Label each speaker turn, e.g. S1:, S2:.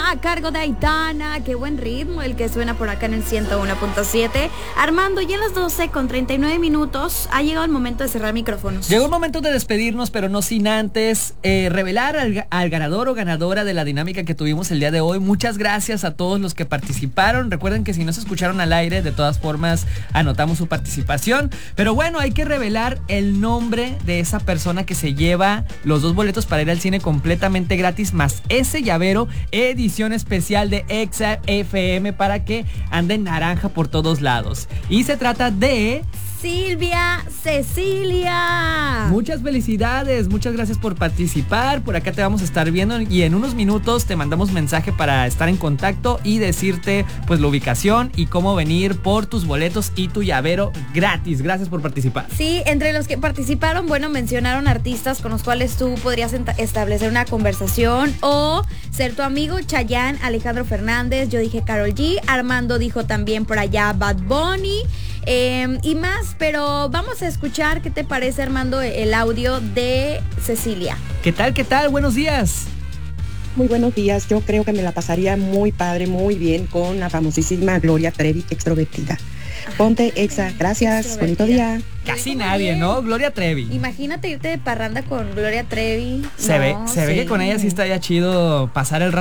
S1: a cargo de Aitana. Qué buen ritmo el que suena por acá en el 101.7. Armando, ya a las 12:39 ha llegado el momento de cerrar micrófonos.
S2: Llegó el momento de despedirnos, pero no sin antes revelar al ganador o ganadora de la dinámica que tuvimos el día de hoy. Muchas gracias a todos los que participaron. Recuerden que si no se escucharon al aire, de todas formas anotamos su participación. Pero bueno, hay que revelar el nombre de esa persona que se lleva los 2 boletos para ir al cine completamente gratis, más ese llavero edición especial de Exa FM para que anden naranja por todos lados. Y se trata de
S1: Silvia Cecilia.
S2: Muchas felicidades, muchas gracias por participar. Por acá te vamos a estar viendo y en unos minutos te mandamos mensaje para estar en contacto y decirte pues la ubicación y cómo venir por tus boletos y tu llavero gratis. Gracias por participar.
S1: Sí, entre los que participaron, bueno, mencionaron artistas con los cuales tú podrías establecer una conversación o ser tu amigo. Chayanne, Alejandro Fernández, yo dije Karol G, Armando dijo también por allá Bad Bunny. Y más, pero vamos a escuchar, ¿qué te parece, Armando, el audio de Cecilia?
S2: ¿Qué tal? ¿Qué tal? Buenos días.
S3: Muy buenos días, yo creo que me la pasaría muy padre, muy bien con la famosísima Gloria Trevi, extrovertida. Ponte Exa, gracias, bonito día.
S2: Casi nadie, ¿no? Gloria Trevi.
S1: Imagínate irte de parranda con Gloria Trevi.
S2: Se ve que con ella sí está ya chido pasar el rato.